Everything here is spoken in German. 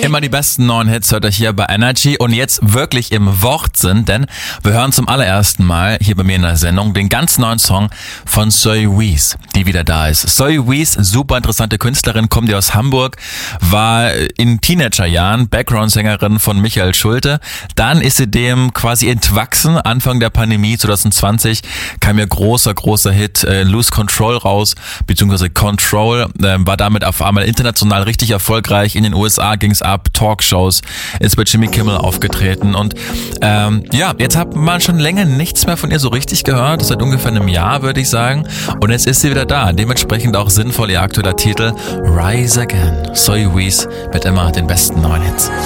Immer die besten neuen Hits hört ihr hier bei Energy und jetzt wirklich im Wortsinn, denn wir hören zum allerersten Mal hier bei mir in der Sendung den ganz neuen Song von Zoe Wees, die wieder da ist. Zoe Wees, super interessante Künstlerin, kommt die aus Hamburg, war in Teenagerjahren Background-Sängerin von Michael Schulte. Dann ist sie dem quasi entwachsen. Anfang der Pandemie 2020 kam ihr großer Hit Lose Control raus, beziehungsweise Control, war damit auf einmal international richtig erfolgreich. In den USA ging's ab, Talkshows, ist bei Jimmy Kimmel aufgetreten und jetzt hat man schon länger nichts mehr von ihr so richtig gehört, seit ungefähr einem Jahr, würde ich sagen. Und jetzt ist sie wieder da, dementsprechend auch sinnvoll ihr aktueller Titel Rise Again. Zoe Wees mit immer den besten neuen Hits.